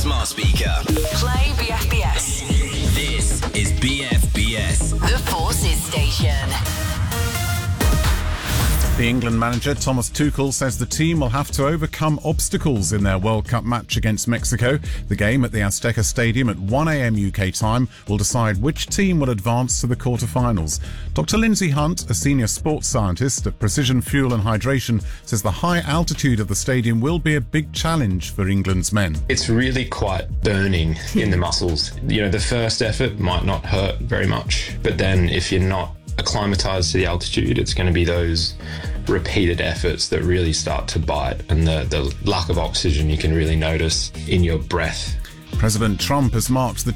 smart speaker. Play BFBS. This is BFBS. The Forces Station. The England manager, Thomas Tuchel, says the team will have to overcome obstacles in their World Cup match against Mexico. The game at the Azteca Stadium at 1 a.m. UK time will decide which team will advance to the quarter-finals. Dr. Lindsay Hunt, a senior sports scientist at Precision Fuel and Hydration, says the high altitude of the stadium will be a big challenge for England's men. It's really quite burning in the muscles. You know, the first effort might not hurt very much, but then if you're not acclimatized to the altitude, it's going to be those repeated efforts that really start to bite, and the lack of oxygen you can really notice in your breath. President Trump has marked the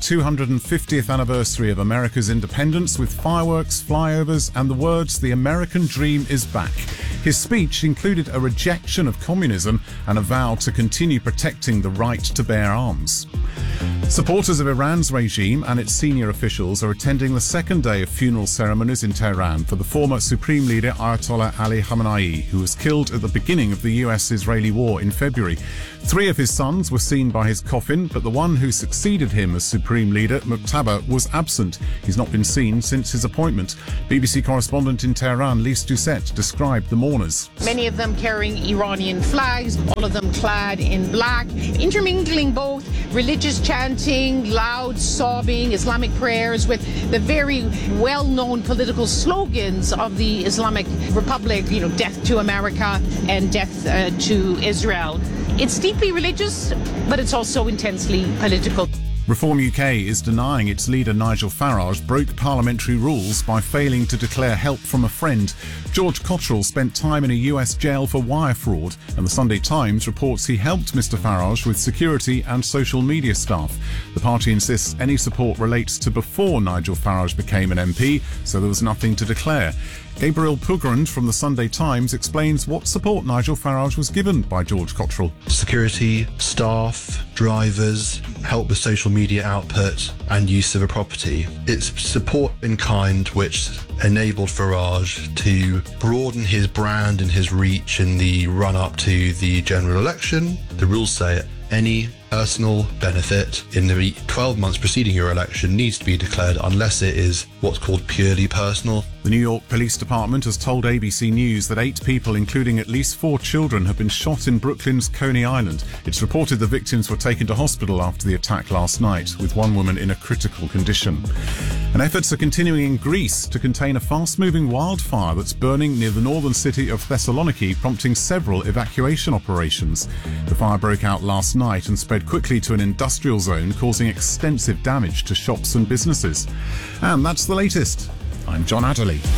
250th anniversary of America's independence with fireworks, flyovers, and the words, "The American dream is back." His speech included a rejection of communism and a vow to continue protecting the right to bear arms. Supporters of Iran's regime and its senior officials are attending the second day of funeral ceremonies in Tehran for the former Supreme Leader Ayatollah Ali Khamenei, who was killed at the beginning of the US-Israeli war in February. 3 of his sons were seen by his coffin, but the one who succeeded him as Supreme Leader, Muqtada, was absent. He's not been seen since his appointment. BBC correspondent in Tehran, Lise Doucette, described the mourners. Many of them carrying Iranian flags, all of them clad in black, intermingling both religious chanting, loud sobbing, Islamic prayers with the very well-known political slogans of the Islamic Republic, you know, death to America and death to Israel. It's deeply religious, but it's also intensely political. Reform UK is denying its leader Nigel Farage broke parliamentary rules by failing to declare help from a friend. George Cottrell spent time in a US jail for wire fraud, and the Sunday Times reports he helped Mr Farage with security and social media staff. The party insists any support relates to before Nigel Farage became an MP, so there was nothing to declare. Gabriel Pugrand from the Sunday Times explains what support Nigel Farage was given by George Cottrell. Security, staff, drivers, help with social media output and use of a property. It's support in kind which enabled Farage to broaden his brand and his reach in the run-up to the general election. The rules say any personal benefit in the 12 months preceding your election needs to be declared unless it is what's called purely personal. The New York Police Department has told ABC News that 8 people, including at least 4 children, have been shot in Brooklyn's Coney Island. It's reported the victims were taken to hospital after the attack last night, with one woman in a critical condition. And efforts are continuing in Greece to contain a fast-moving wildfire that's burning near the northern city of Thessaloniki, prompting several evacuation operations. The fire broke out last night and spread quickly to an industrial zone, causing extensive damage to shops and businesses. And that's the latest. I'm John Adderley.